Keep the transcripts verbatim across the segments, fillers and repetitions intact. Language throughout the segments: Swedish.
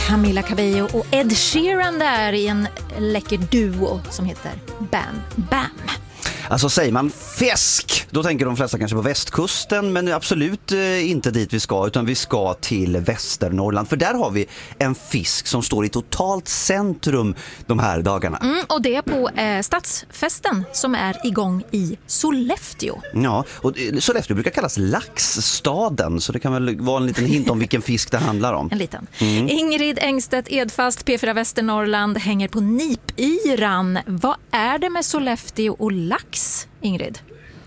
Camila Cabello och Ed Sheeran där i en läcker duo som heter Bam Bam. Alltså säger man fisk, då tänker de flesta kanske på västkusten, men absolut inte dit vi ska, utan vi ska till Västernorrland. För där har vi en fisk som står i totalt centrum de här dagarna. Mm, och det är på eh, stadsfesten som är igång i Sollefteå. Ja, och Sollefteå brukar kallas laxstaden, så det kan väl vara en liten hint om vilken fisk det handlar om. En liten. Mm. Ingrid Engstedt Edfast, P fyra Västernorrland, hänger på Nipyran. Vad är det med Sollefteå och lax, Ingrid?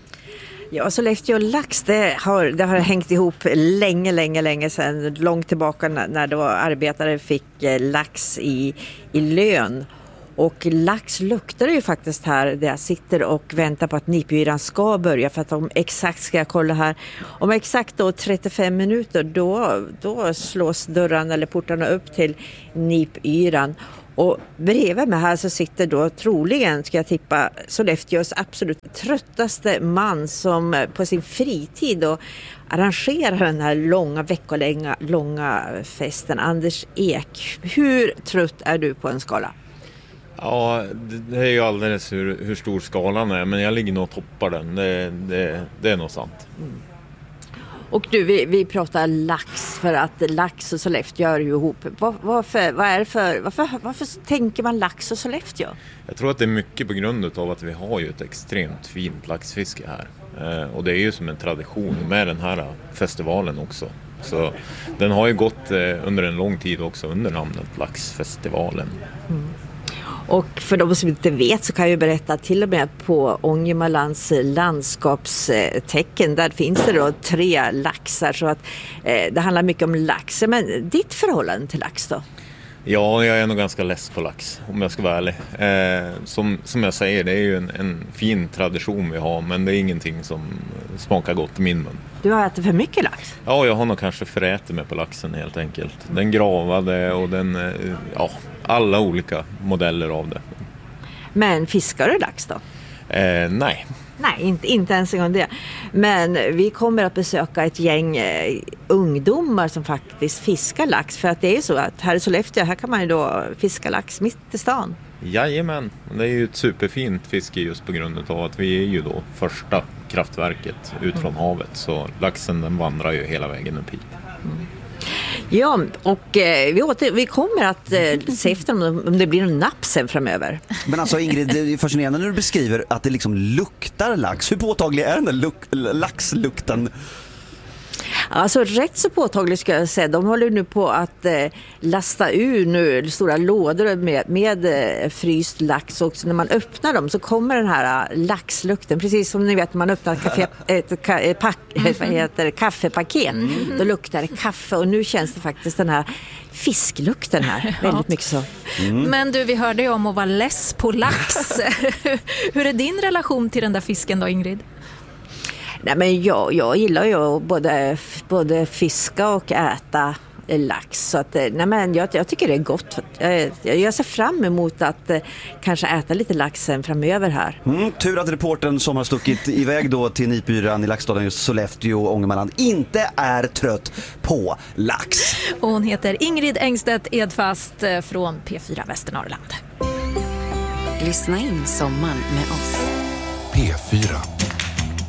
Ja, Sollefteå och lax, det har, det har hängt ihop länge, länge, länge sedan. Långt tillbaka när då arbetare fick lax i, i lön. Och lax luktar ju faktiskt här där jag sitter och väntar på att Nipyran ska börja. För att om exakt ska jag kolla här. Om exakt då trettiofem minuter då, då slås dörrarna eller portarna upp till Nipyran. Och bredvid mig här så sitter då troligen, ska jag tippa, Sollefteås absolut tröttaste man som på sin fritid då arrangerar den här långa, veckolånga långa festen. Anders Ek, hur trött är du på en skala? Ja, det är ju alldeles hur, hur stor skalan är, men jag ligger nog och toppar den, det, det, det är nog sant. Mm. Och du, vi, vi pratar lax för att lax och Sollefteå gör ju ihop. Var, varför, vad är det för, varför, varför tänker man lax och Sollefteå? Jag tror att det är mycket på grund av att vi har ju ett extremt fint laxfiske här. Eh, och det är ju som en tradition med den här festivalen också. Så den har ju gått eh, under en lång tid också under namnet Laxfestivalen. Mm. Och för de som inte vet så kan jag ju berätta till och med på Ångermanlands landskapstecken. Där finns det då tre laxar, så att eh, det handlar mycket om lax. Men ditt förhållande till lax då? Ja, jag är nog ganska less på lax om jag ska vara ärlig. Eh, som, som jag säger, det är ju en, en fin tradition vi har, men det är ingenting som smakar gott i min mun. Du har ätit för mycket lax? Ja, jag har nog kanske förätit mig på laxen helt enkelt. Den gravade och den, ja, alla olika modeller av det. Men fiskar du lax då? Eh, nej. Nej, inte, inte ens en gång det. Men vi kommer att besöka ett gäng eh, ungdomar som faktiskt fiskar lax. För att det är så att här i Sollefteå, här kan man ju då fiska lax mitt i stan. Jajamän, det är ju ett superfint fiske just på grund av att vi är ju då första kraftverket ut från mm. havet. Så laxen den vandrar ju hela vägen upp hit. Mm. Ja, och eh, vi, åter, vi kommer att eh, se efter om, om det blir en napp sen framöver. Men alltså Ingrid, det är fascinerande när du beskriver att det liksom luktar lax. Hur påtaglig är den där luk- laxlukten? Alltså rätt så påtagligt ska jag säga. De håller nu på att eh, lasta ur nu stora lådor med, med eh, fryst lax. Och när man öppnar dem så kommer den här uh, laxlukten. Precis som ni vet när man öppnar ett, kaffe, ett, ka, ett pack, mm-hmm. vad heter det, kaffepaket. Mm-hmm. Då luktar det kaffe och nu känns det faktiskt den här fisklukten här. Ja. Väldigt mycket så. Mm. Men du, vi hörde ju om att vara less på lax. Hur är din relation till den där fisken då, Ingrid? Nej, men jag, jag gillar ju både, både fiska och äta lax. Så att, nej, men jag, jag tycker det är gott. Jag, jag ser fram emot att eh, kanske äta lite laxen framöver här. Mm, tur att reportern som har stuckit iväg då till Nipyran i laxstaden just Sollefteå och Ångermanland inte är trött på lax. Och hon heter Ingrid Engstedt Edfast från P fyra Västernorrland. Lyssna in sommaren med oss. P fyra.